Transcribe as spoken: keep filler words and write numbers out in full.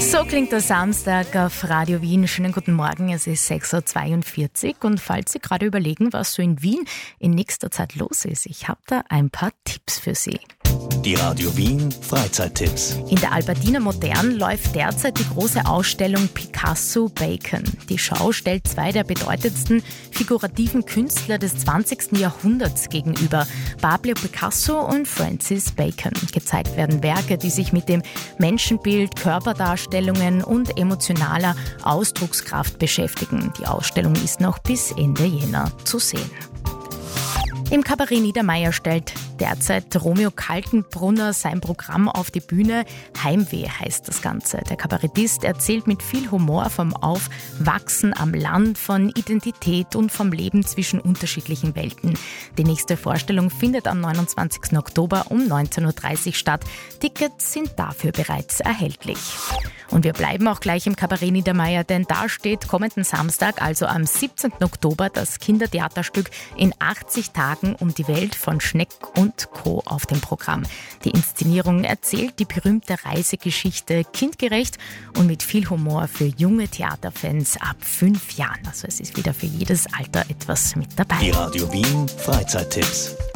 So klingt der Samstag auf Radio Wien. Schönen guten Morgen, es ist sechs Uhr zweiundvierzig und falls Sie gerade überlegen, was so in Wien in nächster Zeit los ist, ich habe da ein paar Tipps für Sie. Die Radio Wien Freizeittipps. In der Albertina Modern läuft derzeit die große Ausstellung Picasso Bacon. Die Schau stellt zwei der bedeutendsten figurativen Künstler des zwanzigsten Jahrhunderts gegenüber, Pablo Picasso und Francis Bacon. Gezeigt werden Werke, die sich mit dem Menschenbild, Körperdarstellungen und emotionaler Ausdruckskraft beschäftigen. Die Ausstellung ist noch bis Ende Jänner zu sehen. Im Kabarett Niedermeyer stellt derzeit Romeo Kaltenbrunner sein Programm auf die Bühne. Heimweh heißt das Ganze. Der Kabarettist erzählt mit viel Humor vom Aufwachsen am Land, von Identität und vom Leben zwischen unterschiedlichen Welten. Die nächste Vorstellung findet am neunundzwanzigsten Oktober um neunzehn Uhr dreißig statt. Tickets sind dafür bereits erhältlich. Und wir bleiben auch gleich im Kabarett Niedermeyer, denn da steht kommenden Samstag, also am siebzehnten Oktober, das Kindertheaterstück In achtzig Tagen um die Welt von Schneck und Co. auf dem Programm. Die Inszenierung erzählt die berühmte Reisegeschichte kindgerecht und mit viel Humor für junge Theaterfans ab fünf Jahren. Also es ist wieder für jedes Alter etwas mit dabei. Die Radio Wien Freizeittipps.